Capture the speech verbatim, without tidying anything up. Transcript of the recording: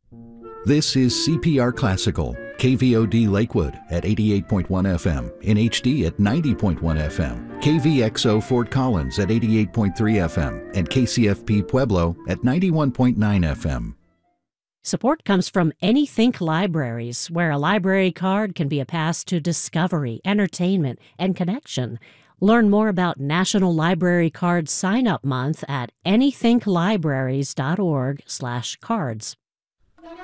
This is C P R Classical, K V O D Lakewood at eighty-eight point one F M, in H D at ninety point one F M, K V X O Fort Collins at eighty-eight point three F M, and K C F P Pueblo at ninety-one point nine F M. Support comes from AnyThink Libraries, where a library card can be a pass to discovery, entertainment, and connection. Learn more about National Library Card Sign-Up Month at anythink libraries dot org slash cards.